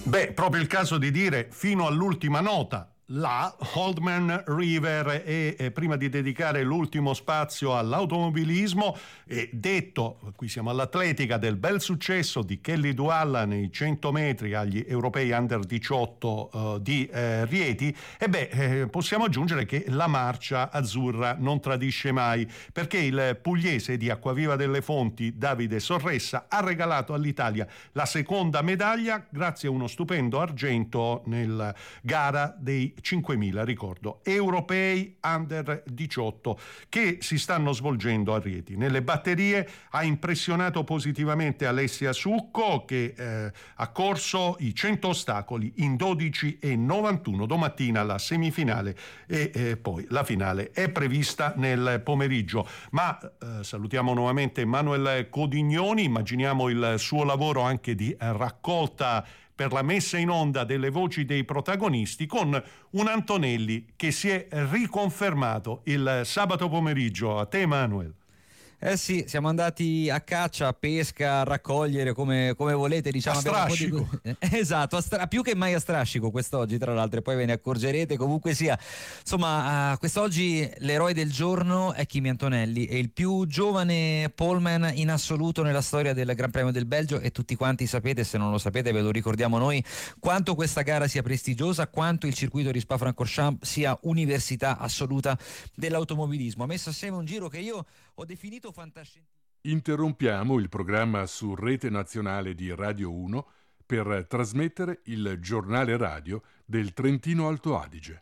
Beh, proprio il caso di dire fino all'ultima nota. La Oldman River e prima di dedicare l'ultimo spazio all'automobilismo, detto, qui siamo all'atletica, del bel successo di Kelly Dualla nei 100 metri agli europei under 18 di Rieti, possiamo aggiungere che la marcia azzurra non tradisce mai, perché il pugliese di Acquaviva delle Fonti, Davide Sorressa, ha regalato all'Italia la seconda medaglia grazie a uno stupendo argento nel gara dei 5.000, ricordo, europei under 18 che si stanno svolgendo a Rieti. Nelle batterie ha impressionato positivamente Alessia Succo, che ha corso i 100 ostacoli in 12:91. Domattina la semifinale e poi la finale è prevista nel pomeriggio. Ma salutiamo nuovamente Manuel Codignoni, immaginiamo il suo lavoro anche di raccolta per la messa in onda delle voci dei protagonisti, con un Antonelli che si è riconfermato il sabato pomeriggio. A te, Manuel. Eh sì, siamo andati a caccia, a pesca, a raccogliere, come volete, diciamo. A strascico. Esatto, più che mai a strascico quest'oggi, tra l'altro, e poi ve ne accorgerete. Comunque sia, insomma, quest'oggi l'eroe del giorno è Kimi Antonelli, è il più giovane poleman in assoluto nella storia del Gran Premio del Belgio, e tutti quanti sapete, se non lo sapete ve lo ricordiamo noi, quanto questa gara sia prestigiosa, quanto il circuito di Spa-Francorchamps sia università assoluta dell'automobilismo. Ha messo assieme un giro che io ho definito fantascientifico. Interrompiamo il programma su Rete Nazionale di Radio 1 per trasmettere il giornale radio del Trentino Alto Adige.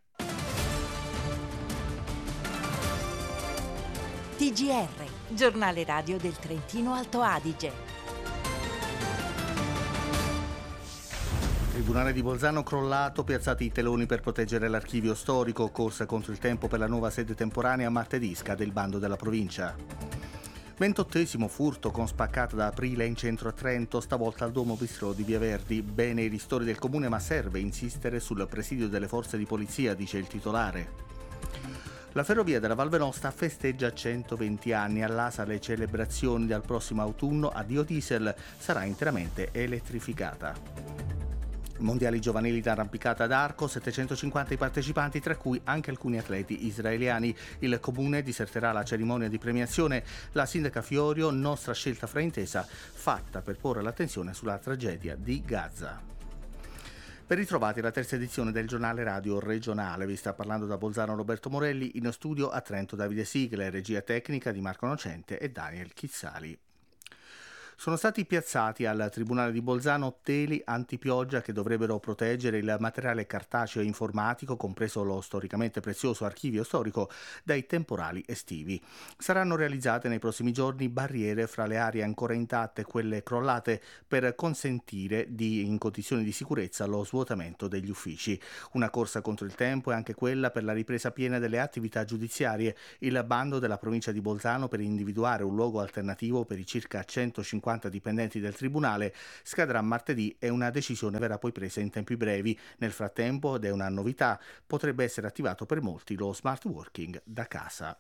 TGR, giornale radio del Trentino Alto Adige. Tribunale di Bolzano crollato, piazzati i teloni per proteggere l'archivio storico, corsa contro il tempo per la nuova sede temporanea, martedì scade il bando della provincia. 28° furto con spaccata da aprile in centro a Trento, stavolta al Duomo Bistrò di Via Verdi. Bene i ristori del comune, ma serve insistere sul presidio delle forze di polizia, dice il titolare. La ferrovia della Val Venosta festeggia 120 anni, all'ASA le celebrazioni dal prossimo autunno, addio diesel, sarà interamente elettrificata. Mondiali giovanili d'arrampicata d'arco, 750 i partecipanti, tra cui anche alcuni atleti israeliani. Il comune diserterà la cerimonia di premiazione. La sindaca Fiorio, nostra scelta fraintesa, fatta per porre l'attenzione sulla tragedia di Gaza. Ben ritrovati alla terza edizione del giornale radio regionale. Vi sta parlando da Bolzano Roberto Morelli, in studio a Trento Davide Sigla, regia tecnica di Marco Nocente e Daniel Chizzali. Sono stati piazzati al Tribunale di Bolzano teli antipioggia che dovrebbero proteggere il materiale cartaceo e informatico, compreso lo storicamente prezioso archivio storico, dai temporali estivi. Saranno realizzate nei prossimi giorni barriere fra le aree ancora intatte e quelle crollate per consentire in condizioni di sicurezza lo svuotamento degli uffici. Una corsa contro il tempo è anche quella per la ripresa piena delle attività giudiziarie. Il bando della provincia di Bolzano per individuare un luogo alternativo per i circa 150 dipendenti del Tribunale scadrà martedì e una decisione verrà poi presa in tempi brevi. Nel frattempo, ed è una novità, potrebbe essere attivato per molti lo smart working da casa.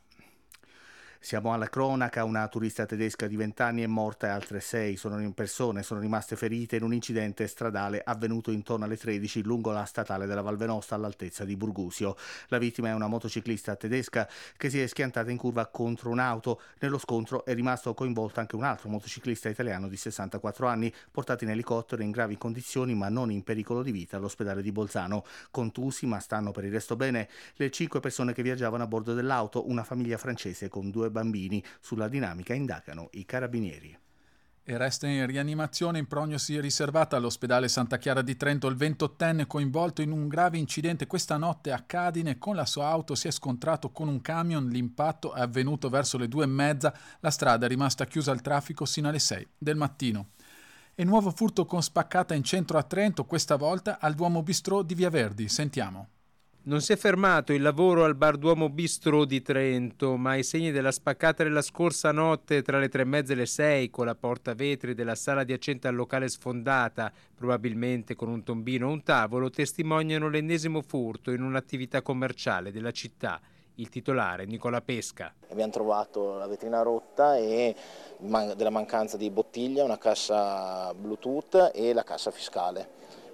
Siamo alla cronaca, una turista tedesca di 20 anni è morta e altre 6 persone sono rimaste ferite in un incidente stradale avvenuto intorno alle 13 lungo la statale della Val Venosta all'altezza di Burgusio. La vittima è una motociclista tedesca che si è schiantata in curva contro un'auto. Nello scontro è rimasto coinvolto anche un altro motociclista italiano di 64 anni, portato in elicottero in gravi condizioni ma non in pericolo di vita all'ospedale di Bolzano. Contusi, ma stanno per il resto bene, le 5 persone che viaggiavano a bordo dell'auto, una famiglia francese con 2 bambini. Sulla dinamica indagano i carabinieri. E resta in rianimazione in prognosi riservata all'ospedale Santa Chiara di Trento il 28enne coinvolto in un grave incidente questa notte a Cadine. Con la sua auto si è scontrato con un camion, l'impatto è avvenuto verso le 2:30, la strada è rimasta chiusa al traffico sino alle 6 del mattino. E nuovo furto con spaccata in centro a Trento, questa volta al Duomo Bistrò di Via Verdi. Sentiamo. Non si è fermato il lavoro al Bar Duomo Bistrò di Trento, ma i segni della spaccata della scorsa notte tra le 3:30 e le 6, con la porta a vetri della sala adiacente al locale sfondata, probabilmente con un tombino o un tavolo, testimoniano l'ennesimo furto in un'attività commerciale della città. Il titolare, Nicola Pesca. Abbiamo trovato la vetrina rotta e della mancanza di bottiglia, una cassa Bluetooth e la cassa fiscale.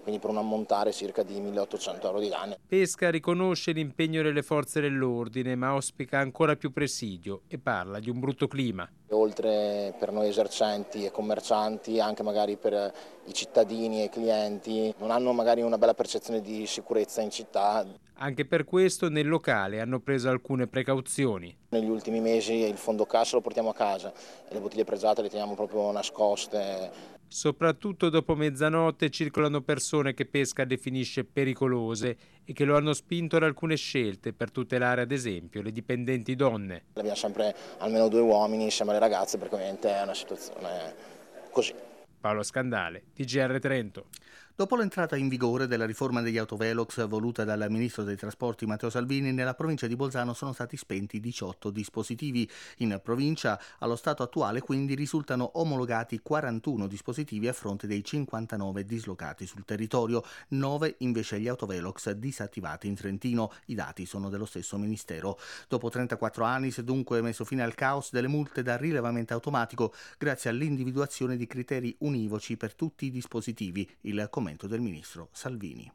quindi per un ammontare circa di 1.800 euro di danni. Pesca riconosce l'impegno delle forze dell'ordine, ma auspica ancora più presidio e parla di un brutto clima. Oltre per noi esercenti e commercianti, anche magari per i cittadini e i clienti, non hanno magari una bella percezione di sicurezza in città. Anche per questo nel locale hanno preso alcune precauzioni. Negli ultimi mesi il fondo cassa lo portiamo a casa e le bottiglie pregiate le teniamo proprio nascoste. Soprattutto dopo mezzanotte circolano persone che Pesca definisce pericolose e che lo hanno spinto ad alcune scelte per tutelare ad esempio le dipendenti donne. Abbiamo sempre almeno 2 uomini insieme alle ragazze perché ovviamente è una situazione così. Paolo Scandale, TGR Trento. Dopo l'entrata in vigore della riforma degli autovelox voluta dal ministro dei trasporti Matteo Salvini, nella provincia di Bolzano sono stati spenti 18 dispositivi. In provincia, allo stato attuale, quindi, risultano omologati 41 dispositivi a fronte dei 59 dislocati sul territorio, 9 invece gli autovelox disattivati in Trentino. I dati sono dello stesso ministero. Dopo 34 anni si è dunque messo fine al caos delle multe da rilevamento automatico grazie all'individuazione di criteri univoci per tutti i dispositivi. Il commento del ministro Salvini.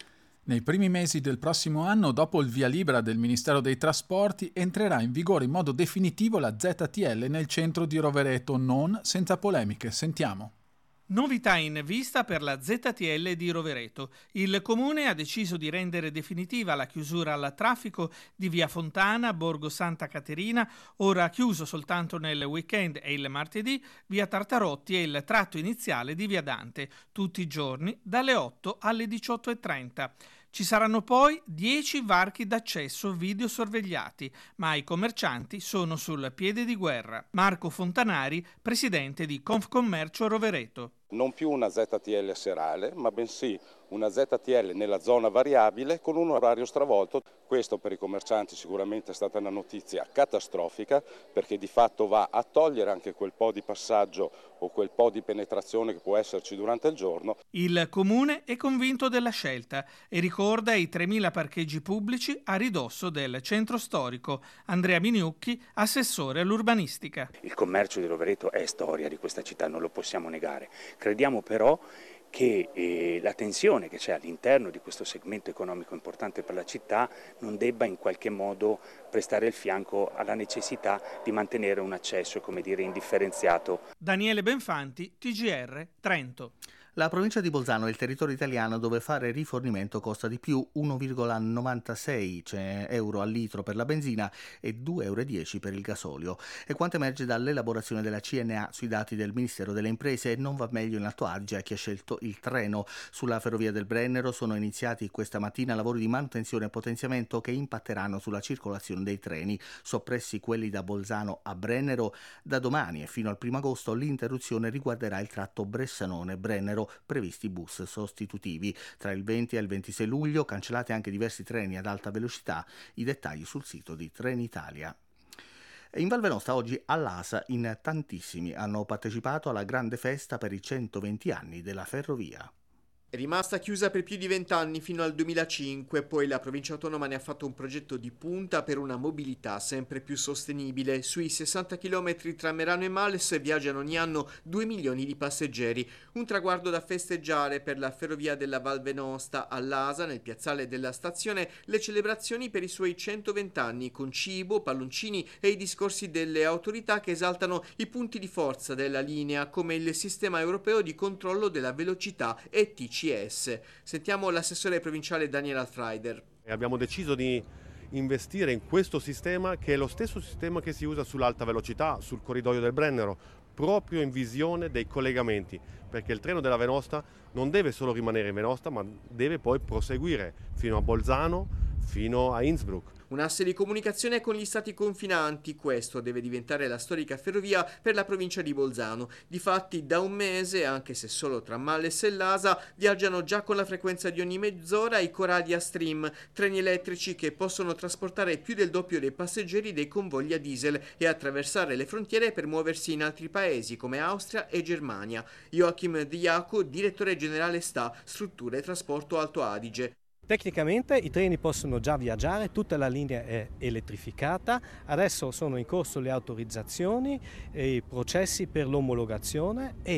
Nei primi mesi del prossimo anno, dopo il via libera del Ministero dei Trasporti, entrerà in vigore in modo definitivo la ZTL nel centro di Rovereto, non senza polemiche. Sentiamo. Novità in vista per la ZTL di Rovereto. Il Comune ha deciso di rendere definitiva la chiusura al traffico di via Fontana, Borgo Santa Caterina, ora chiuso soltanto nel weekend e il martedì, via Tartarotti e il tratto iniziale di via Dante, tutti i giorni dalle 8 alle 18:30. Ci saranno poi 10 varchi d'accesso videosorvegliati, ma i commercianti sono sul piede di guerra. Marco Fontanari, presidente di Confcommercio Rovereto. Non più una ZTL serale, ma bensì una ZTL nella zona variabile con un orario stravolto. Questo per i commercianti sicuramente è stata una notizia catastrofica, perché di fatto va a togliere anche quel po' di passaggio o quel po' di penetrazione che può esserci durante il giorno. Il Comune è convinto della scelta e ricorda i 3.000 parcheggi pubblici a ridosso del centro storico. Andrea Miniucchi, assessore all'urbanistica. Il commercio di Rovereto è storia di questa città, non lo possiamo negare. Crediamo però che la tensione che c'è all'interno di questo segmento economico importante per la città non debba in qualche modo prestare il fianco alla necessità di mantenere un accesso, come dire, indifferenziato. Daniele Benfanti, TGR, Trento. La provincia di Bolzano è il territorio italiano dove fare rifornimento costa di più, 1,96 euro al litro per la benzina e 2,10 euro per il gasolio. E quanto emerge dall'elaborazione della CNA sui dati del Ministero delle Imprese, non va meglio in Alto Adige a chi ha scelto il treno. Sulla ferrovia del Brennero sono iniziati questa mattina lavori di manutenzione e potenziamento che impatteranno sulla circolazione dei treni. Soppressi quelli da Bolzano a Brennero, da domani e fino al 1 agosto l'interruzione riguarderà il tratto Bressanone-Brennero, previsti bus sostitutivi. Tra il 20 e il 26 luglio cancellati anche diversi treni ad alta velocità. I dettagli sul sito di Trenitalia. In Val Venosta oggi all'ASA in tantissimi hanno partecipato alla grande festa per i 120 anni della ferrovia. È rimasta chiusa per più di 20 anni fino al 2005, poi la provincia autonoma ne ha fatto un progetto di punta per una mobilità sempre più sostenibile. Sui 60 km tra Merano e Males viaggiano ogni anno 2 milioni di passeggeri, un traguardo da festeggiare per la ferrovia della Val Venosta. All'ASA, nel piazzale della stazione, le celebrazioni per i suoi 120 anni con cibo, palloncini e i discorsi delle autorità che esaltano i punti di forza della linea come il sistema europeo di controllo della velocità ETC. Sentiamo l'assessore provinciale Daniel Alfreider. Abbiamo deciso di investire in questo sistema che è lo stesso sistema che si usa sull'alta velocità, sul corridoio del Brennero, proprio in visione dei collegamenti, perché il treno della Venosta non deve solo rimanere in Venosta, ma deve poi proseguire fino a Bolzano, fino a Innsbruck. Un asse di comunicazione con gli stati confinanti, questo deve diventare la storica ferrovia per la provincia di Bolzano. Difatti da un mese, anche se solo tra Malles e Lasa, viaggiano già con la frequenza di ogni mezz'ora i Coradia Stream, treni elettrici che possono trasportare più del doppio dei passeggeri dei convogli a diesel e attraversare le frontiere per muoversi in altri paesi come Austria e Germania. Joachim Diaco, direttore generale STA, Strutture e Trasporto Alto Adige. Tecnicamente i treni possono già viaggiare, tutta la linea è elettrificata, adesso sono in corso le autorizzazioni e i processi per l'omologazione e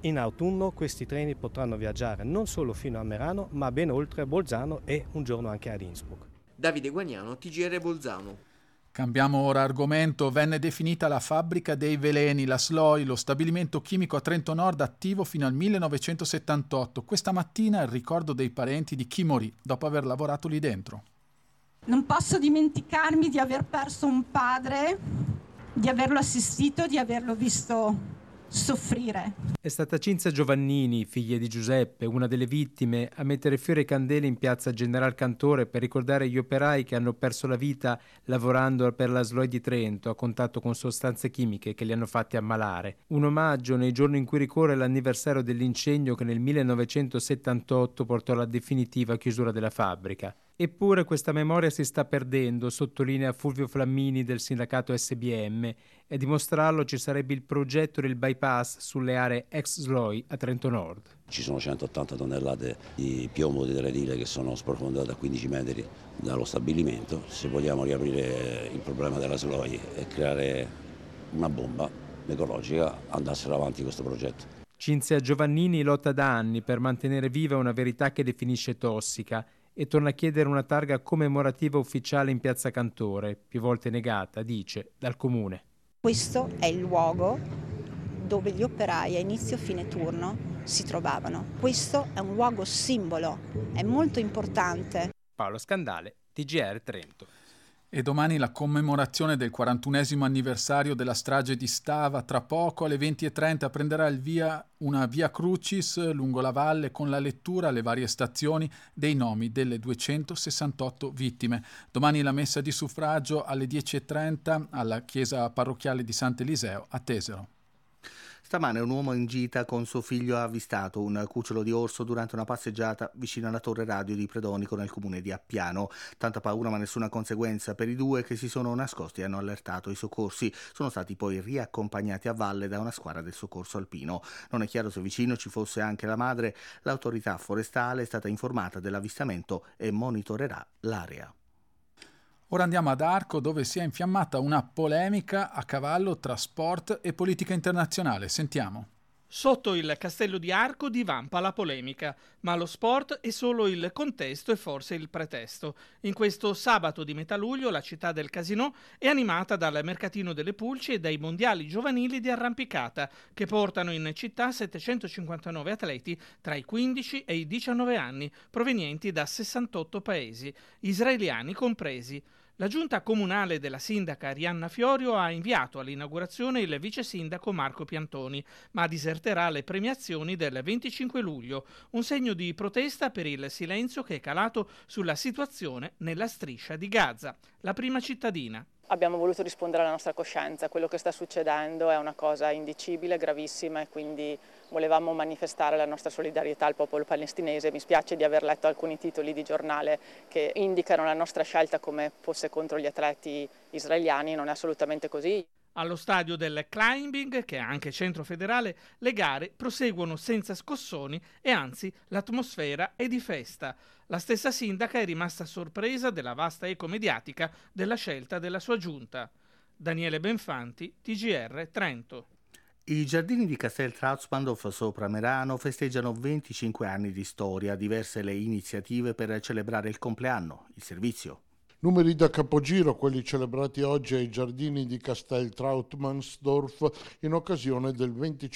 In autunno questi treni potranno viaggiare non solo fino a Merano, ma ben oltre a Bolzano e un giorno anche ad Innsbruck. Davide Guagnano, TGR Bolzano. Cambiamo ora argomento. Venne definita la fabbrica dei veleni, la SLOI, lo stabilimento chimico a Trento Nord attivo fino al 1978. Questa mattina il ricordo dei parenti di chi morì dopo aver lavorato lì dentro. Non posso dimenticarmi di aver perso un padre, di averlo assistito, di averlo visto soffrire. È stata Cinzia Giovannini, figlia di Giuseppe, una delle vittime, a mettere fiori e candele in piazza General Cantore per ricordare gli operai che hanno perso la vita lavorando per la SLOI di Trento a contatto con sostanze chimiche che li hanno fatti ammalare. Un omaggio nei giorni in cui ricorre l'anniversario dell'incendio che nel 1978 portò alla definitiva chiusura della fabbrica. Eppure questa memoria si sta perdendo, sottolinea Fulvio Flammini del sindacato SBM, e a dimostrarlo ci sarebbe il progetto del bypass sulle aree ex SLOI a Trento Nord. Ci sono 180 tonnellate di piombo di drenile che sono sprofondate a 15 metri dallo stabilimento. Se vogliamo riaprire il problema della SLOI e creare una bomba ecologica, andassero avanti questo progetto. Cinzia Giovannini lotta da anni per mantenere viva una verità che definisce tossica e torna a chiedere una targa commemorativa ufficiale in piazza Cantore, più volte negata, dice, dal comune. Questo è il luogo dove gli operai a inizio fine turno si trovavano. Questo è un luogo simbolo, è molto importante. Paolo Scandale, TGR Trento. E domani la commemorazione del 41esimo anniversario della strage di Stava. Tra poco alle 20:30 prenderà il via una via Crucis lungo la valle con la lettura alle varie stazioni dei nomi delle 268 vittime. Domani la messa di suffragio alle 10:30 alla chiesa parrocchiale di Sant'Eliseo a Tesero. Stamane un uomo in gita con suo figlio ha avvistato un cucciolo di orso durante una passeggiata vicino alla torre radio di Predonico nel comune di Appiano. Tanta paura ma nessuna conseguenza per i due che si sono nascosti e hanno allertato i soccorsi. Sono stati poi riaccompagnati a valle da una squadra del soccorso alpino. Non è chiaro se vicino ci fosse anche la madre. L'autorità forestale è stata informata dell'avvistamento e monitorerà l'area. Ora andiamo ad Arco, dove si è infiammata una polemica a cavallo tra sport e politica internazionale. Sentiamo. Sotto il castello di Arco divampa la polemica, ma lo sport è solo il contesto e forse il pretesto. In questo sabato di metà luglio la città del Casinò è animata dal Mercatino delle Pulci e dai mondiali giovanili di arrampicata, che portano in città 759 atleti tra i 15 e i 19 anni, provenienti da 68 paesi, israeliani compresi. La giunta comunale della sindaca Arianna Fiorio ha inviato all'inaugurazione il vice sindaco Marco Piantoni, ma diserterà le premiazioni del 25 luglio, un segno di protesta per il silenzio che è calato sulla situazione nella striscia di Gaza, la prima cittadina. Abbiamo voluto rispondere alla nostra coscienza, quello che sta succedendo è una cosa indicibile, gravissima e quindi volevamo manifestare la nostra solidarietà al popolo palestinese. Mi spiace di aver letto alcuni titoli di giornale che indicano la nostra scelta come fosse contro gli atleti israeliani, non è assolutamente così. Allo stadio del climbing, che è anche centro federale, le gare proseguono senza scossoni e anzi l'atmosfera è di festa. La stessa sindaca è rimasta sorpresa della vasta eco mediatica della scelta della sua giunta. Daniele Benfanti, TGR Trento. I giardini di Castel Trautmannsdorf sopra Merano festeggiano 25 anni di storia, diverse le iniziative per celebrare il compleanno, il servizio. Numeri da capogiro, quelli celebrati oggi ai giardini di Castel Trautmannsdorf in occasione del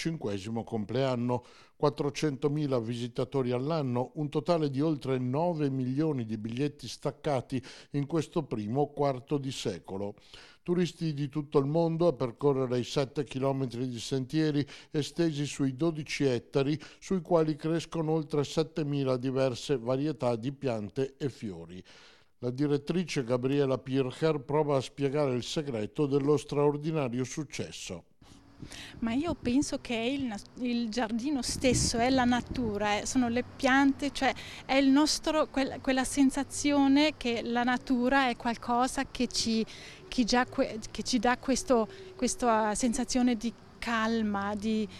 25° compleanno. 400.000 visitatori all'anno, un totale di oltre 9 milioni di biglietti staccati in questo primo quarto di secolo. Turisti di tutto il mondo a percorrere i 7 chilometri di sentieri estesi sui 12 ettari, sui quali crescono oltre 7.000 diverse varietà di piante e fiori. La direttrice Gabriela Pircher prova a spiegare il segreto dello straordinario successo. Ma io penso che il giardino stesso, è la natura, sono le piante, cioè è il nostro, quella sensazione che la natura è qualcosa che ci dà questa sensazione di calma,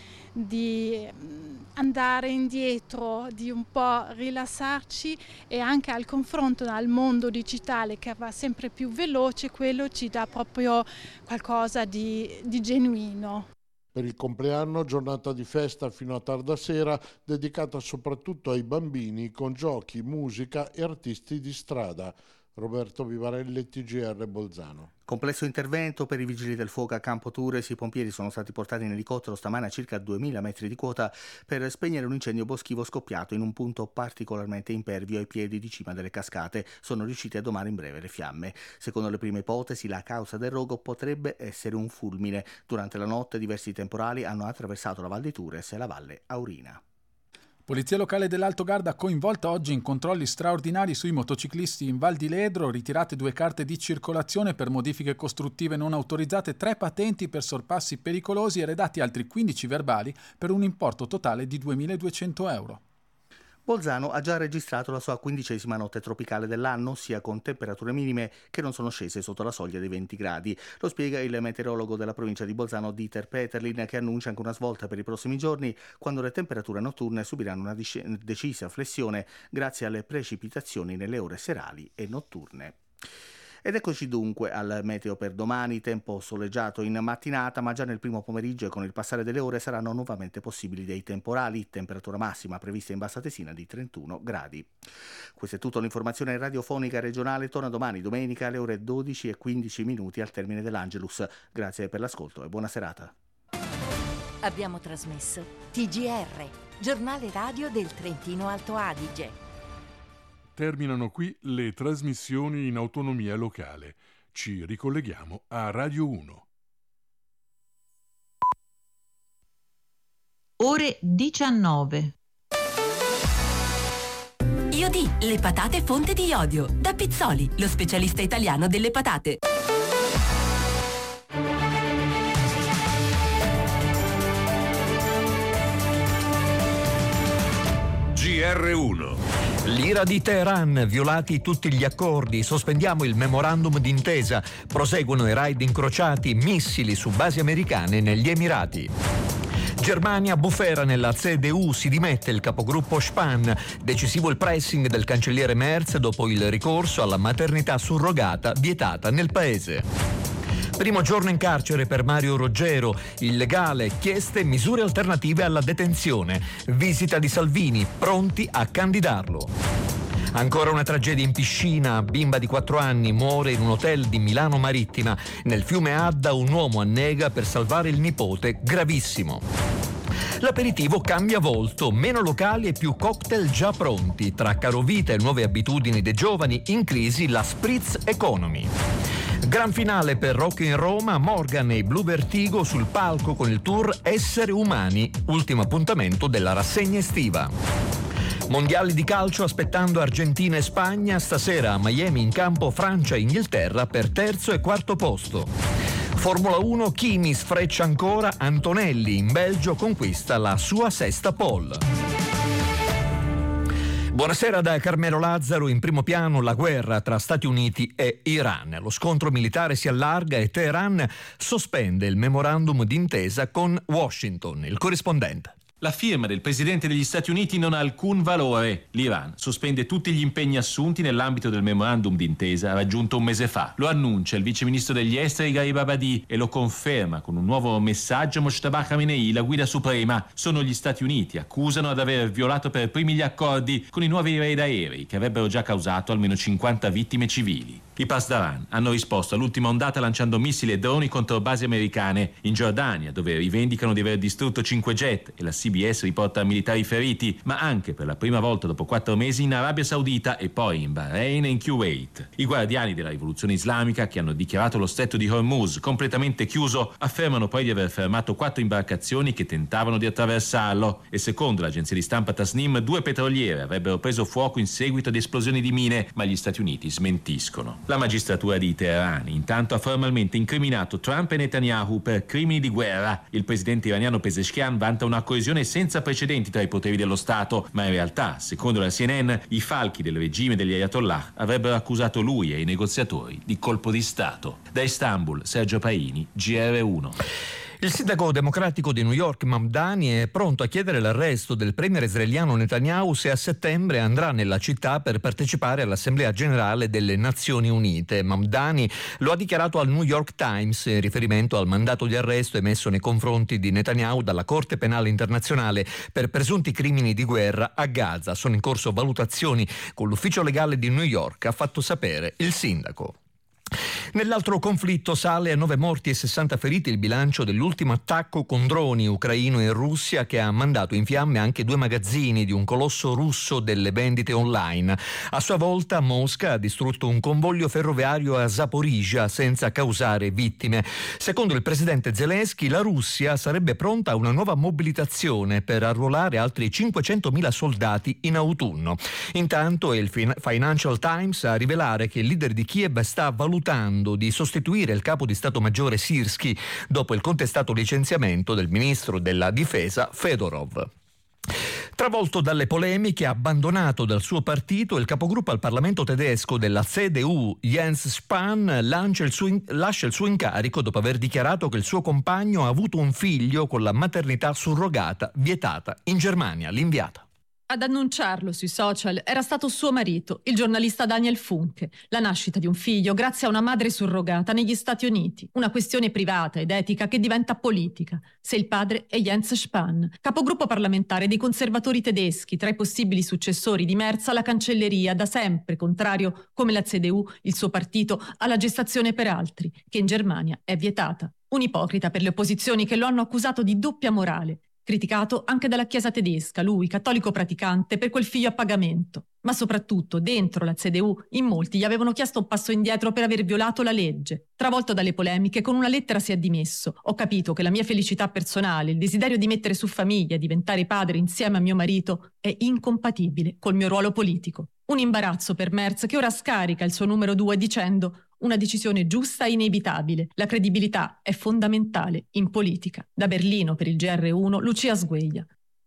di andare indietro, di un po' rilassarci, e anche al confronto al mondo digitale che va sempre più veloce, quello ci dà proprio qualcosa di genuino. Per il compleanno, giornata di festa fino a tarda sera, dedicata soprattutto ai bambini con giochi, musica e artisti di strada. Roberto Vivarelli, TGR Bolzano. Complesso intervento per i vigili del fuoco a Campo Tures. I pompieri sono stati portati in elicottero stamane a circa 2000 metri di quota per spegnere un incendio boschivo scoppiato in un punto particolarmente impervio ai piedi di cima delle cascate. Sono riusciti a domare in breve le fiamme. Secondo le prime ipotesi, la causa del rogo potrebbe essere un fulmine. Durante la notte diversi temporali hanno attraversato la Val di Tures e la Valle Aurina. Polizia locale dell'Alto Garda coinvolta oggi in controlli straordinari sui motociclisti in Val di Ledro, ritirate 2 carte di circolazione per modifiche costruttive non autorizzate, 3 patenti per sorpassi pericolosi e redatti altri 15 verbali per un importo totale di 2.200 euro. Bolzano ha già registrato la sua 15ª notte tropicale dell'anno, sia con temperature minime che non sono scese sotto la soglia dei 20 gradi. Lo spiega il meteorologo della provincia di Bolzano, Dieter Peterlin, che annuncia anche una svolta per i prossimi giorni, quando le temperature notturne subiranno una decisa flessione grazie alle precipitazioni nelle ore serali e notturne. Ed eccoci dunque al meteo per domani, tempo soleggiato in mattinata, ma già nel primo pomeriggio e con il passare delle ore saranno nuovamente possibili dei temporali, temperatura massima prevista in Bassa Tesina di 31 gradi. Questa è tutta l'informazione radiofonica regionale, torna domani domenica alle ore 12:15 al termine dell'Angelus. Grazie per l'ascolto e buona serata. Abbiamo trasmesso TGR, giornale radio del Trentino Alto Adige. Terminano qui le trasmissioni in autonomia locale. Ci ricolleghiamo a Radio 1. Ore 19. Iodi, le patate fonte di iodio. Da Pizzoli, lo specialista italiano delle patate. GR1. L'ira di Teheran, violati tutti gli accordi, sospendiamo il memorandum d'intesa, proseguono i raid incrociati, missili su basi americane negli Emirati. Germania bufera nella CDU, si dimette il capogruppo Spahn, decisivo il pressing del cancelliere Merz dopo il ricorso alla maternità surrogata vietata nel paese. Primo giorno in carcere per Mario Roggero, illegale, chieste misure alternative alla detenzione, visita di Salvini, pronti a candidarlo. Ancora una tragedia in piscina, bimba di 4 anni muore in un hotel di Milano Marittima, nel fiume Adda un uomo annega per salvare il nipote, gravissimo. L'aperitivo cambia volto, meno locali e più cocktail già pronti, tra carovita e nuove abitudini dei giovani, in crisi la spritz economy. Gran finale per Rock in Roma, Morgan e i Blue Vertigo sul palco con il tour Essere Umani, ultimo appuntamento della rassegna estiva. Mondiali di calcio aspettando Argentina e Spagna, stasera a Miami in campo Francia e Inghilterra per terzo e quarto posto. Formula 1, Kimi sfreccia ancora, Antonelli in Belgio conquista la sua 6ª pole. Buonasera da Carmelo Lazzaro. In primo piano la guerra tra Stati Uniti e Iran. Lo scontro militare si allarga e Teheran sospende il memorandum d'intesa con Washington. Il corrispondente. La firma del presidente degli Stati Uniti non ha alcun valore. L'Iran sospende tutti gli impegni assunti nell'ambito del memorandum d'intesa raggiunto un mese fa. Lo annuncia il vice ministro degli esteri Gharib Abadi e lo conferma con un nuovo messaggio Mojtaba Khamenei, la guida suprema. Sono gli Stati Uniti, accusano ad aver violato per primi gli accordi con i nuovi raid aerei che avrebbero già causato almeno 50 vittime civili. I Pasdaran hanno risposto all'ultima ondata lanciando missili e droni contro basi americane in Giordania, dove rivendicano di aver distrutto 5 jet e la CBS riporta militari feriti, ma anche per la prima volta dopo 4 mesi in Arabia Saudita e poi in Bahrain e in Kuwait. I guardiani della rivoluzione islamica, che hanno dichiarato lo stretto di Hormuz completamente chiuso, affermano poi di aver fermato 4 imbarcazioni che tentavano di attraversarlo e secondo l'agenzia di stampa Tasnim 2 petroliere avrebbero preso fuoco in seguito ad esplosioni di mine, ma gli Stati Uniti smentiscono. La magistratura di Teheran intanto ha formalmente incriminato Trump e Netanyahu per crimini di guerra. Il presidente iraniano Pezeshkian vanta una coesione senza precedenti tra i poteri dello Stato, ma in realtà, secondo la CNN, i falchi del regime degli Ayatollah avrebbero accusato lui e i negoziatori di colpo di Stato. Da Istanbul, Sergio Paini, GR1. Il sindaco democratico di New York, Mamdani, è pronto a chiedere l'arresto del premier israeliano Netanyahu se a settembre andrà nella città per partecipare all'Assemblea Generale delle Nazioni Unite. Mamdani lo ha dichiarato al New York Times in riferimento al mandato di arresto emesso nei confronti di Netanyahu dalla Corte Penale Internazionale per presunti crimini di guerra a Gaza. Sono in corso valutazioni con l'ufficio legale di New York, ha fatto sapere il sindaco. Nell'altro conflitto sale a 9 morti e 60 feriti il bilancio dell'ultimo attacco con droni ucraino in Russia, che ha mandato in fiamme anche 2 magazzini di un colosso russo delle vendite online. A sua volta Mosca ha distrutto un convoglio ferroviario a Zaporizhia senza causare vittime. Secondo il presidente Zelensky, la Russia sarebbe pronta a una nuova mobilitazione per arruolare altri 500.000 soldati in autunno. Intanto il Financial Times a rivelare che il leader di Kiev sta valutando di sostituire il capo di Stato Maggiore Sirski dopo il contestato licenziamento del ministro della Difesa Fedorov. Travolto dalle polemiche, abbandonato dal suo partito, il capogruppo al Parlamento tedesco della CDU, Jens Spahn, lascia il suo incarico dopo aver dichiarato che il suo compagno ha avuto un figlio con la maternità surrogata vietata in Germania. L'inviata. Ad annunciarlo sui social era stato suo marito, il giornalista Daniel Funke. La nascita di un figlio grazie a una madre surrogata negli Stati Uniti. Una questione privata ed etica che diventa politica. Se il padre è Jens Spahn, capogruppo parlamentare dei conservatori tedeschi, tra i possibili successori di Merz alla cancelleria, da sempre contrario, come la CDU, il suo partito, alla gestazione per altri, che in Germania è vietata. Un ipocrita per le opposizioni che lo hanno accusato di doppia morale. Criticato anche dalla Chiesa tedesca, lui, cattolico praticante, per quel figlio a pagamento. Ma soprattutto, dentro la CDU, in molti gli avevano chiesto un passo indietro per aver violato la legge. Travolto dalle polemiche, con una lettera si è dimesso. Ho capito che la mia felicità personale, il desiderio di mettere su famiglia e diventare padre insieme a mio marito, è incompatibile col mio ruolo politico. Un imbarazzo per Merz, che ora scarica il suo numero 2 dicendo: una decisione giusta e inevitabile. La credibilità è fondamentale in politica. Da Berlino per il GR1, Lucia Sgueglia.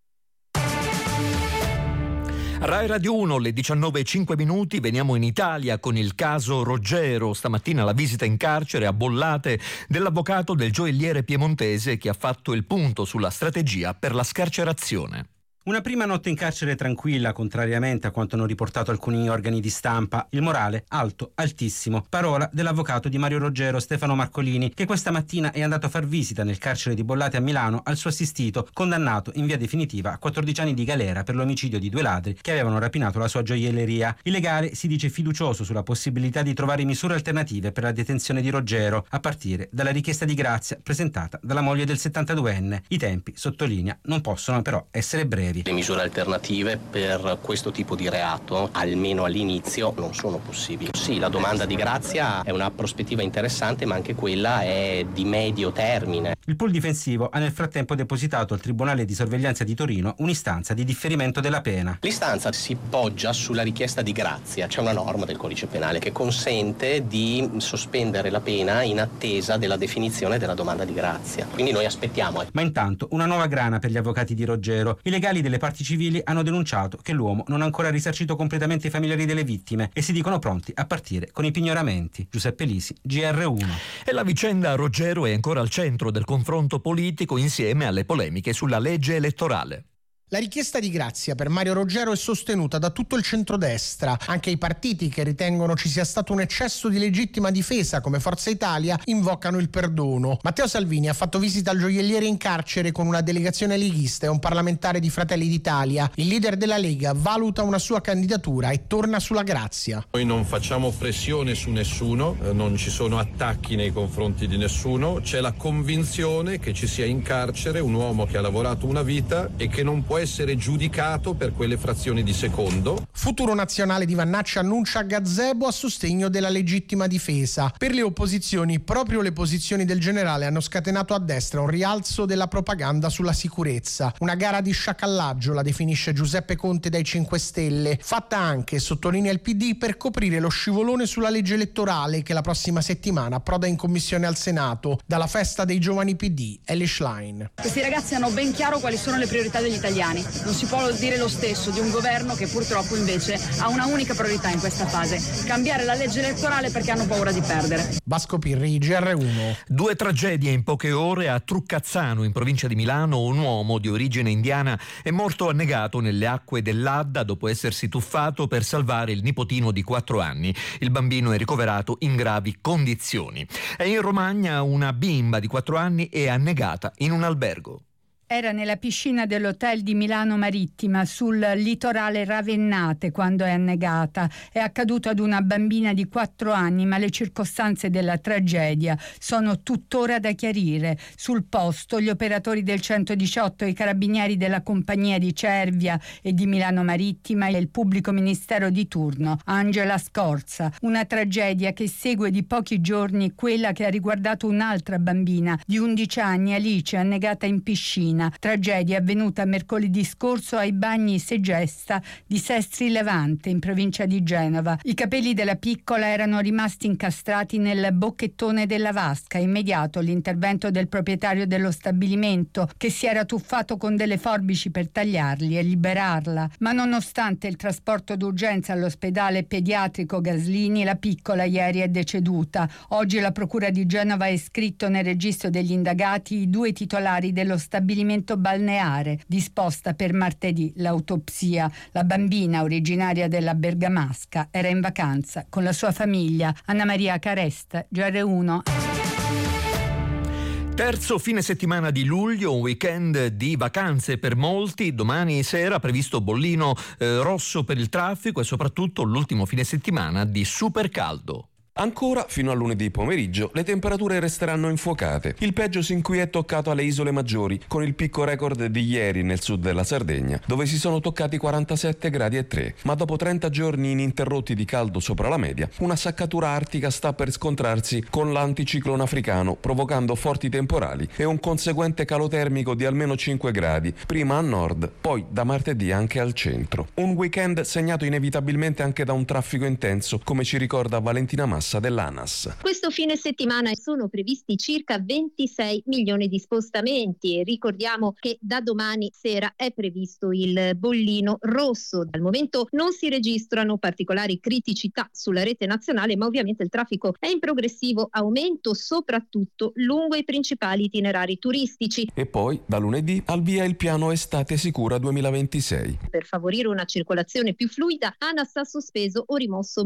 Rai Radio 1, le 19:05. Veniamo in Italia con il caso Roggero. Stamattina la visita in carcere a Bollate dell'avvocato del gioielliere piemontese, che ha fatto il punto sulla strategia per la scarcerazione. Una prima notte in carcere tranquilla, contrariamente a quanto hanno riportato alcuni organi di stampa. Il morale alto, altissimo. Parola dell'avvocato di Mario Roggero, Stefano Marcolini, che questa mattina è andato a far visita nel carcere di Bollate a Milano al suo assistito, condannato in via definitiva a 14 anni di galera per l'omicidio di 2 ladri che avevano rapinato la sua gioielleria. Il legale si dice fiducioso sulla possibilità di trovare misure alternative per la detenzione di Roggero, a partire dalla richiesta di grazia presentata dalla moglie del 72enne. I tempi, sottolinea, non possono però essere brevi. Le misure alternative per questo tipo di reato, almeno all'inizio, non sono possibili. Sì, la domanda di grazia è una prospettiva interessante, ma anche quella è di medio termine. Il pool difensivo ha nel frattempo depositato al Tribunale di Sorveglianza di Torino un'istanza di differimento della pena. L'istanza si poggia sulla richiesta di grazia. C'è una norma del codice penale che consente di sospendere la pena in attesa della definizione della domanda di grazia. Quindi noi aspettiamo. Ma intanto una nuova grana per gli avvocati di Roggero. I legali delle parti civili hanno denunciato che l'uomo non ha ancora risarcito completamente i familiari delle vittime e si dicono pronti a partire con i pignoramenti. Giuseppe Lisi, GR1. E la vicenda Roggero è ancora al centro del confronto politico, insieme alle polemiche sulla legge elettorale. La richiesta di grazia per Mario Roggero è sostenuta da tutto il centrodestra. Anche i partiti che ritengono ci sia stato un eccesso di legittima difesa, come Forza Italia, invocano il perdono. Matteo Salvini ha fatto visita al gioielliere in carcere con una delegazione leghista e un parlamentare di Fratelli d'Italia. Il leader della Lega valuta una sua candidatura e torna sulla grazia. Noi non facciamo pressione su nessuno, non ci sono attacchi nei confronti di nessuno. C'è la convinzione che ci sia in carcere un uomo che ha lavorato una vita e che non può essere giudicato per quelle frazioni di secondo. Futuro Nazionale di Vannacci annuncia gazebo a sostegno della legittima difesa. Per le opposizioni, proprio le posizioni del generale hanno scatenato a destra un rialzo della propaganda sulla sicurezza. Una gara di sciacallaggio, la definisce Giuseppe Conte dai 5 Stelle, fatta anche, sottolinea il PD, per coprire lo scivolone sulla legge elettorale che la prossima settimana approda in commissione al Senato. Dalla festa dei giovani PD, Ellie Schlein. Questi ragazzi hanno ben chiaro quali sono le priorità degli italiani. italiani. Non si può dire lo stesso di un governo che purtroppo invece ha una unica priorità in questa fase: cambiare la legge elettorale perché hanno paura di perdere. Vasco Pirri, GR1. 2 tragedie in poche ore a Truccazzano, in provincia di Milano. Un uomo di origine indiana è morto annegato nelle acque dell'Adda dopo essersi tuffato per salvare il nipotino di 4 anni. Il bambino è ricoverato in gravi condizioni. E in Romagna una bimba di 4 anni è annegata in un albergo. Era nella piscina dell'hotel di Milano Marittima, sul litorale Ravennate, quando è annegata. È accaduto ad una bambina di 4 anni, ma le circostanze della tragedia sono tuttora da chiarire. Sul posto gli operatori del 118, i carabinieri della compagnia di Cervia e di Milano Marittima e il pubblico ministero di turno, Angela Scorza. Una tragedia che segue di pochi giorni quella che ha riguardato un'altra bambina di 11 anni, Alice, annegata in piscina. Tragedia avvenuta mercoledì scorso ai bagni Segesta di Sestri Levante, in provincia di Genova. I capelli della piccola erano rimasti incastrati nel bocchettone della vasca. Immediato l'intervento del proprietario dello stabilimento, che si era tuffato con delle forbici per tagliarli e liberarla. Ma nonostante il trasporto d'urgenza all'ospedale pediatrico Gaslini, la piccola ieri è deceduta. Oggi la procura di Genova ha iscritto nel registro degli indagati i 2 titolari dello stabilimento balneare, disposta per martedì l'autopsia. La bambina, originaria della Bergamasca, era in vacanza con la sua famiglia. Anna Maria Caresta, GR1. Terzo fine settimana di luglio, un weekend di vacanze per molti. Domani sera previsto bollino rosso per il traffico e soprattutto l'ultimo fine settimana di super caldo. Ancora fino a lunedì pomeriggio le temperature resteranno infuocate. Il peggio sin qui è toccato alle isole maggiori, con il picco record di ieri nel sud della Sardegna, dove si sono toccati 47 gradi e 3. Ma dopo 30 giorni ininterrotti di caldo sopra la media, una saccatura artica sta per scontrarsi con l'anticiclone africano, provocando forti temporali e un conseguente calo termico di almeno 5 gradi, prima a nord, poi da martedì anche al centro. Un weekend segnato inevitabilmente anche da un traffico intenso, come ci ricorda Valentina Massa dell'ANAS. Questo fine settimana sono previsti circa 26 milioni di spostamenti e ricordiamo che da domani sera è previsto il bollino rosso. Al momento non si registrano particolari criticità sulla rete nazionale, ma ovviamente il traffico è in progressivo aumento, soprattutto lungo i principali itinerari turistici. E poi da lunedì al via il piano Estate Sicura 2026. Per favorire una circolazione più fluida, ANAS ha sospeso o rimosso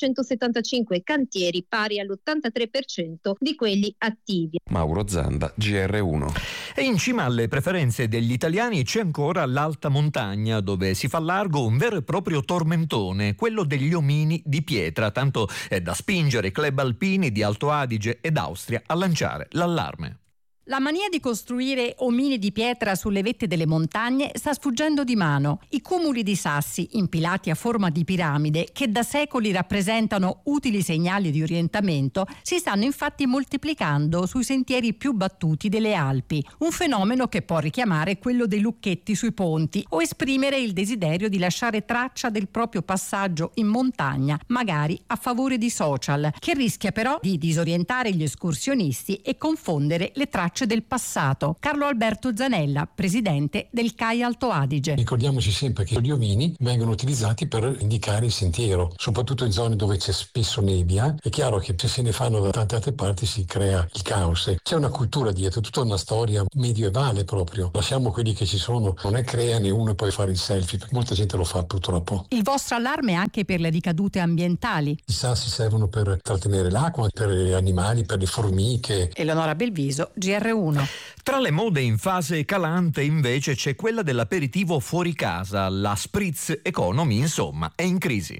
1175 cantieri pari all'83% di quelli attivi. Mauro Zanda, GR1. E in cima alle preferenze degli italiani c'è ancora l'alta montagna, dove si fa largo un vero e proprio tormentone, quello degli omini di pietra, tanto è da spingere i club alpini di Alto Adige ed Austria a lanciare l'allarme. La mania di costruire omini di pietra sulle vette delle montagne sta sfuggendo di mano. I cumuli di sassi impilati a forma di piramide, che da secoli rappresentano utili segnali di orientamento, si stanno infatti moltiplicando sui sentieri più battuti delle Alpi. Un fenomeno che può richiamare quello dei lucchetti sui ponti o esprimere il desiderio di lasciare traccia del proprio passaggio in montagna, magari a favore di social, che rischia però di disorientare gli escursionisti e confondere le tracce del passato. Carlo Alberto Zanella, presidente del CAI Alto Adige. Ricordiamoci sempre che gli omini vengono utilizzati per indicare il sentiero, soprattutto in zone dove c'è spesso nebbia. È chiaro che se ne fanno da tante altre parti si crea il caos. C'è una cultura dietro, tutta una storia medievale proprio. Lasciamo quelli che ci sono, non è creane uno e poi fare il selfie, perché molta gente lo fa purtroppo. Il vostro allarme è anche per le ricadute ambientali. I sassi servono per trattenere l'acqua, per gli animali, per le formiche. Eleonora Belviso, GR1. Tra le mode in fase calante invece c'è quella dell'aperitivo fuori casa, la spritz economy, insomma, è in crisi.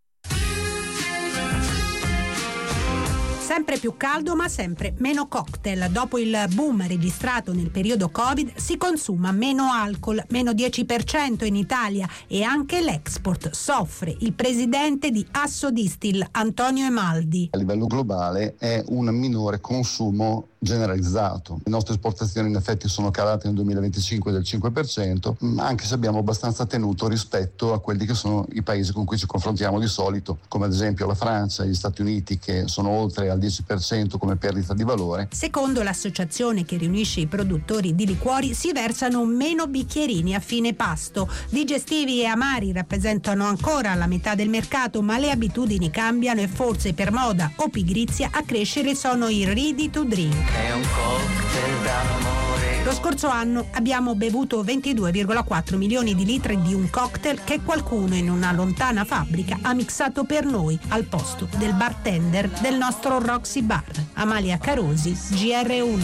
Sempre più caldo ma sempre meno cocktail. Dopo il boom registrato nel periodo Covid si consuma meno alcol, meno 10% in Italia, e anche l'export soffre. Il presidente di Assodistill, Antonio Emaldi. A livello globale è un minore consumo generalizzato. Le nostre esportazioni in effetti sono calate nel 2025 del 5%, anche se abbiamo abbastanza tenuto rispetto a quelli che sono i paesi con cui ci confrontiamo di solito, come ad esempio la Francia e gli Stati Uniti, che sono oltre al 10% come perdita di valore. Secondo l'associazione che riunisce i produttori di liquori, si versano meno bicchierini a fine pasto. Digestivi e amari rappresentano ancora la metà del mercato, ma le abitudini cambiano e forse per moda o pigrizia a crescere sono i ready to drink. È un cocktail d'amore. Lo scorso anno abbiamo bevuto 22,4 milioni di litri di un cocktail che qualcuno in una lontana fabbrica ha mixato per noi al posto del bartender del nostro Roxy Bar. Amalia Carosi, GR1.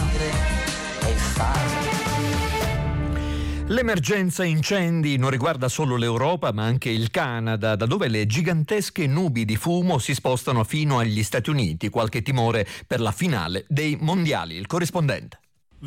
L'emergenza incendi non riguarda solo l'Europa ma anche il Canada, da dove le gigantesche nubi di fumo si spostano fino agli Stati Uniti. Qualche timore per la finale dei mondiali. Il corrispondente.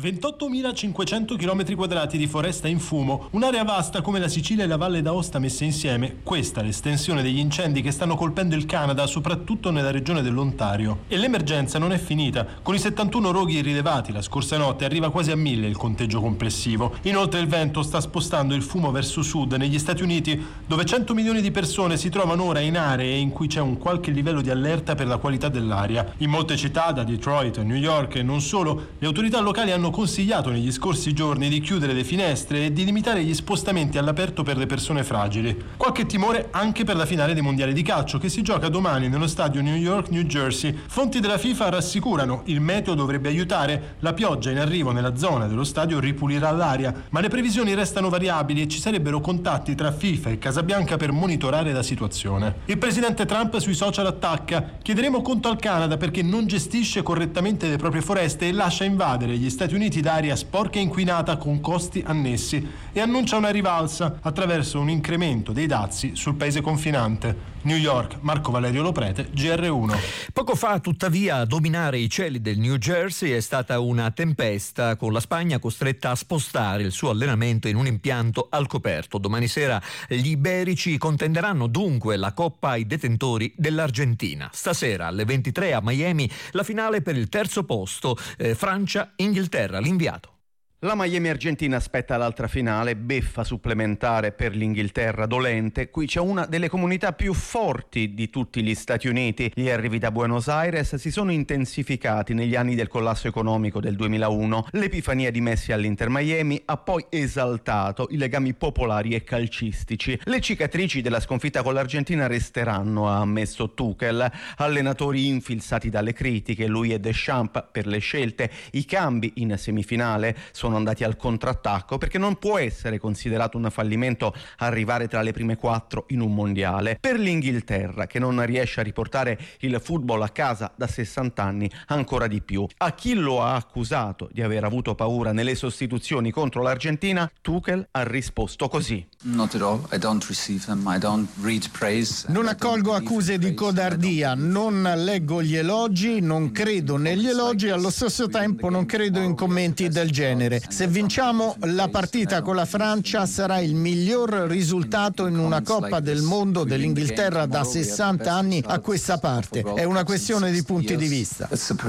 28.500 km² di foresta in fumo, un'area vasta come la Sicilia e la Valle d'Aosta messe insieme. Questa è l'estensione degli incendi che stanno colpendo il Canada, soprattutto nella regione dell'Ontario. E l'emergenza non è finita. Con i 71 roghi rilevati la scorsa notte arriva quasi a 1.000 il conteggio complessivo. Inoltre il vento sta spostando il fumo verso sud, negli Stati Uniti, dove 100 milioni di persone si trovano ora in aree in cui c'è un qualche livello di allerta per la qualità dell'aria. In molte città, da Detroit a New York e non solo, le autorità locali hanno consigliato negli scorsi giorni di chiudere le finestre e di limitare gli spostamenti all'aperto per le persone fragili. Qualche timore anche per la finale dei mondiali di calcio, che si gioca domani nello stadio New York, New Jersey. Fonti della FIFA rassicurano: il meteo dovrebbe aiutare, la pioggia in arrivo nella zona dello stadio ripulirà l'aria, ma le previsioni restano variabili e ci sarebbero contatti tra FIFA e Casabianca per monitorare la situazione. Il presidente Trump sui social attacca: chiederemo conto al Canada perché non gestisce correttamente le proprie foreste e lascia invadere gli Stati Uniti d'aria sporca e inquinata con costi annessi, e annuncia una rivalsa attraverso un incremento dei dazi sul paese confinante. New York, Marco Valerio Loprete, GR1. Poco fa, tuttavia, a dominare i cieli del New Jersey è stata una tempesta, con la Spagna costretta a spostare il suo allenamento in un impianto al coperto. Domani sera gli iberici contenderanno dunque la Coppa ai detentori dell'Argentina. Stasera alle 23 a Miami la finale per il terzo posto, Francia-Inghilterra. L'inviato. La Miami Argentina aspetta l'altra finale, beffa supplementare per l'Inghilterra dolente. Qui c'è una delle comunità più forti di tutti gli Stati Uniti. Gli arrivi da Buenos Aires si sono intensificati negli anni del collasso economico del 2001. L'epifania di Messi all'Inter Miami ha poi esaltato i legami popolari e calcistici. Le cicatrici della sconfitta con l'Argentina resteranno, ha ammesso Tuchel. Allenatori infilzati dalle critiche, lui e Deschamps per le scelte. I cambi in semifinale sono andati al contrattacco, perché non può essere considerato un fallimento arrivare tra le prime 4 in un mondiale. Per l'Inghilterra, che non riesce a riportare il football a casa da 60 anni, ancora di più. A chi lo ha accusato di aver avuto paura nelle sostituzioni contro l'Argentina, Tuchel ha risposto così: Not at all. I don't receive them. I don't read praise. Non accolgo accuse di codardia, non leggo gli elogi, non credo negli elogi e allo stesso tempo non credo in commenti del genere. Se vinciamo la partita con la Francia sarà il miglior risultato in una Coppa del Mondo dell'Inghilterra da 60 anni a questa parte. È una questione di punti di vista.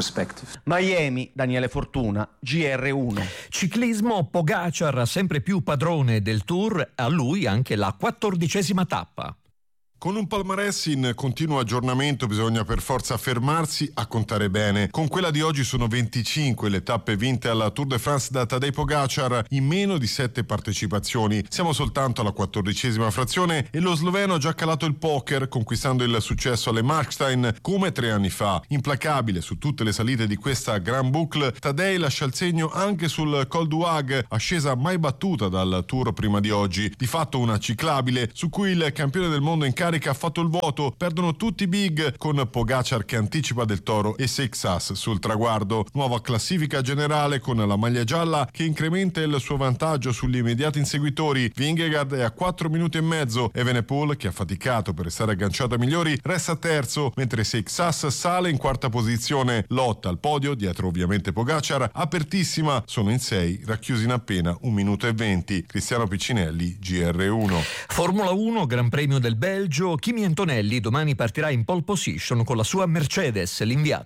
Miami, Daniele Fortuna, GR1. Ciclismo, Pogacar sempre più padrone del Tour, a lui anche la 14ª tappa. Con un palmarès in continuo aggiornamento bisogna per forza fermarsi a contare bene. Con quella di oggi sono 25 le tappe vinte alla Tour de France da Tadej Pogacar in meno di 7 partecipazioni. Siamo soltanto alla 14ª frazione e lo sloveno ha già calato il poker, conquistando il successo alle Markstein come 3 anni fa. Implacabile su tutte le salite di questa Grand Boucle, Tadej lascia il segno anche sul Col du Hague, ascesa mai battuta dal Tour prima di oggi. Di fatto una ciclabile su cui il campione del mondo in carica ha fatto il vuoto. Perdono tutti i big, con Pogacar che anticipa Del Toro e Seixas sul traguardo. Nuova classifica generale con la maglia gialla che incrementa il suo vantaggio sugli immediati inseguitori. Vingegaard è a 4 minuti e mezzo. Evenepoel, che ha faticato per restare agganciato ai migliori, resta terzo, mentre Seixas sale in quarta posizione. Lotta al podio, dietro ovviamente Pogacar, apertissima. Sono in 6, racchiusi in appena 1 minuto e 20. Cristiano Piccinelli, GR1. Formula 1, Gran Premio del Belgio. Kimi Antonelli domani partirà in pole position con la sua Mercedes, l'inviato.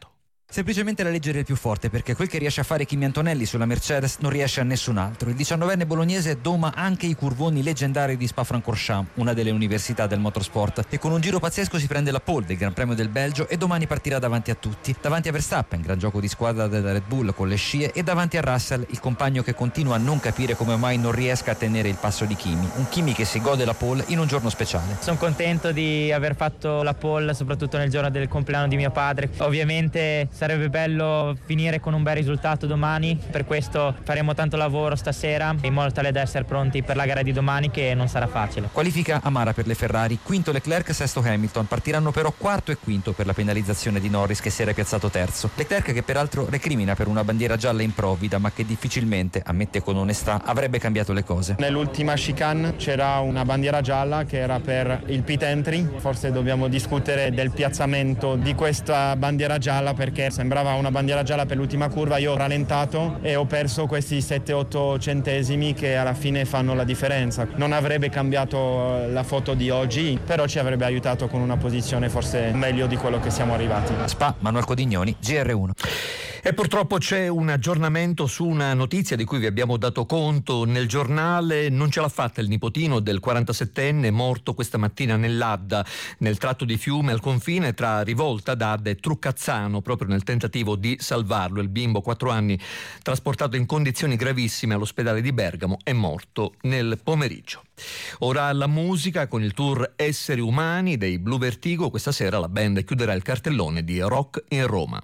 Semplicemente la leggere il più forte, perché quel che riesce a fare Kimi Antonelli sulla Mercedes non riesce a nessun altro. Il 19enne bolognese doma anche i curvoni leggendari di Spa-Francorchamps, una delle università del motorsport, e con un giro pazzesco si prende la pole del Gran Premio del Belgio e domani partirà davanti a tutti, davanti a Verstappen, gran gioco di squadra della Red Bull con le scie, e davanti a Russell, il compagno che continua a non capire come mai non riesca a tenere il passo di Kimi, un Kimi che si gode la pole in un giorno speciale. Sono contento di aver fatto la pole, soprattutto nel giorno del compleanno di mio padre. Ovviamente sarebbe bello finire con un bel risultato domani, per questo faremo tanto lavoro stasera in modo tale da essere pronti per la gara di domani, che non sarà facile. Qualifica amara per le Ferrari, quinto Leclerc, sesto Hamilton, partiranno però quarto e quinto per la penalizzazione di Norris che si era piazzato terzo. Leclerc che peraltro recrimina per una bandiera gialla improvvida, ma che difficilmente, ammette con onestà, avrebbe cambiato le cose. Nell'ultima chicane c'era una bandiera gialla che era per il pit entry, forse dobbiamo discutere del piazzamento di questa bandiera gialla, perché sembrava una bandiera gialla per l'ultima curva. Io ho rallentato e ho perso questi 7-8 centesimi che alla fine fanno la differenza. Non avrebbe cambiato la foto di oggi, però ci avrebbe aiutato con una posizione forse meglio di quello che siamo arrivati. Spa, Manuel Codignoni, GR1. E purtroppo c'è un aggiornamento su una notizia di cui vi abbiamo dato conto nel giornale. Non ce l'ha fatta il nipotino del 47enne morto questa mattina nell'Adda, nel tratto di fiume al confine tra Rivolta d'Adda e Truccazzano, proprio nel tentativo di salvarlo. Il bimbo, 4 anni, trasportato in condizioni gravissime all'ospedale di Bergamo, è morto nel pomeriggio. Ora la musica con il tour Esseri Umani dei Blue Vertigo. Questa sera la band chiuderà il cartellone di Rock in Roma.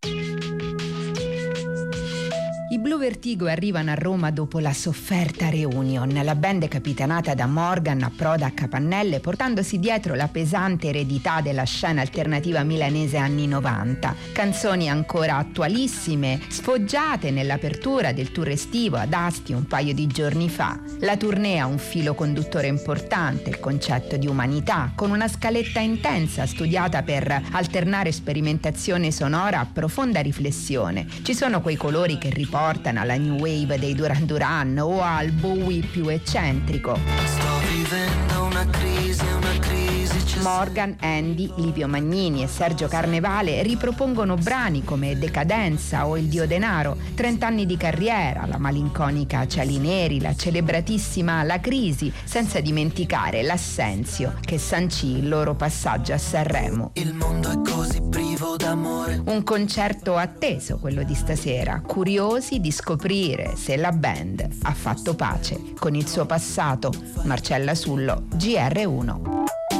I Blue Vertigo arrivano a Roma dopo la sofferta reunion. La band è capitanata da Morgan approda a Capannelle portandosi dietro la pesante eredità della scena alternativa milanese anni 90. Canzoni ancora attualissime, sfoggiate nell'apertura del tour estivo ad Asti un paio di giorni fa. La tournée ha un filo conduttore importante, il concetto di umanità, con una scaletta intensa studiata per alternare sperimentazione sonora a profonda riflessione. Ci sono quei colori che riportano alla new wave dei Duran Duran o al Bowie più eccentrico. Sto vivendo una crisi. Morgan, Andy, Livio Magnini e Sergio Carnevale ripropongono brani come Decadenza o Il Dio Denaro, 30 anni di carriera, la malinconica Cieli Neri, la celebratissima La Crisi, senza dimenticare l'Assenzio che sancì il loro passaggio a Sanremo. Il mondo è così privo d'amore. Un concerto atteso quello di stasera, curiosi di scoprire se la band ha fatto pace con il suo passato. Marcella Sullo, GR1.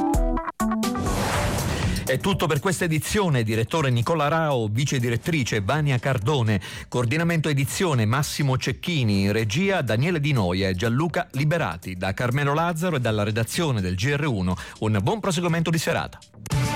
È tutto per questa edizione. Direttore Nicola Rao, vice direttrice Vania Cardone, coordinamento edizione Massimo Cecchini, regia Daniele Di Noia e Gianluca Liberati. Da Carmelo Lazzaro e dalla redazione del GR1 un buon proseguimento di serata.